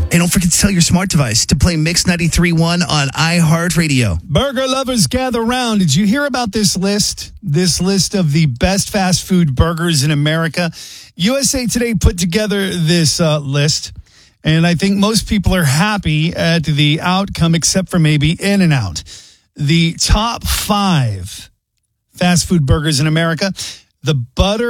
And don't forget to tell your smart device to play Mix 93.1 on iHeartRadio. Burger lovers, gather round. Did you hear about this list? This list of the best fast food burgers in America? USA Today put together this list, and I think most people are happy at the outcome, except for maybe In-N-Out. The top 5 fast food burgers in America: the butter